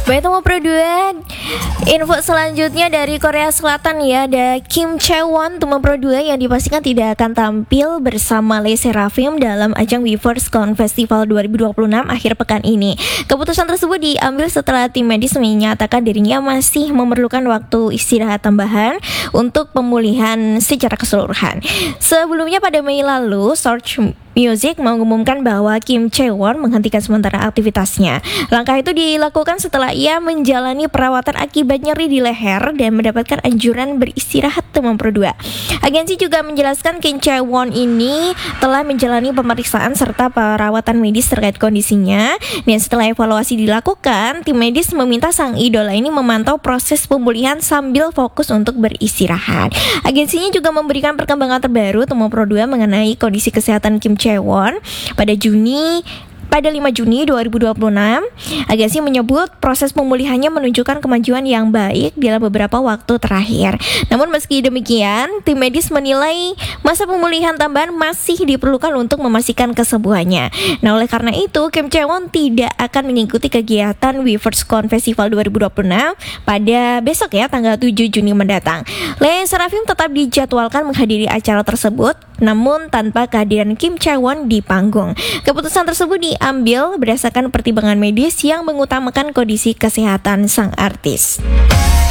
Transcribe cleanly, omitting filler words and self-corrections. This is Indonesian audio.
Baik teman Pro 2, info selanjutnya dari Korea Selatan ya, ada Kim Chae-won teman Pro 2 yang dipastikan tidak akan tampil bersama LE SSERAFIM dalam ajang Weverse Con Festival 2026 akhir pekan ini. Keputusan tersebut diambil setelah tim medis menyatakan dirinya masih memerlukan waktu istirahat tambahan untuk pemulihan secara keseluruhan. Sebelumnya pada Mei lalu, Search Music mengumumkan bahwa Kim Chae-won menghentikan sementara aktivitasnya. Langkah itu dilakukan setelah ia menjalani perawatan akibat nyeri di leher dan mendapatkan anjuran beristirahat teman Pro 2. Agensi juga menjelaskan Kim Chae-won ini telah menjalani pemeriksaan serta perawatan medis terkait kondisinya. Dan setelah evaluasi dilakukan, tim medis meminta sang idola ini memantau proses pemulihan sambil fokus untuk beristirahat. Agensinya juga memberikan perkembangan terbaru teman Pro 2 mengenai kondisi kesehatan Kim Chae-won pada 5 Juni 2026, agensi menyebut proses pemulihannya menunjukkan kemajuan yang baik dalam beberapa waktu terakhir. Namun meski demikian, tim medis menilai masa pemulihan tambahan masih diperlukan untuk memastikan kesembuhannya. Nah, oleh karena itu, Kim Chae-won tidak akan mengikuti kegiatan Weverse Con Festival 2026 pada besok ya, tanggal 7 Juni mendatang. LE SSERAFIM tetap dijadwalkan menghadiri acara tersebut, namun tanpa kehadiran Kim Chae-won di panggung. Keputusan tersebut diambil berdasarkan pertimbangan medis yang mengutamakan kondisi kesehatan sang artis.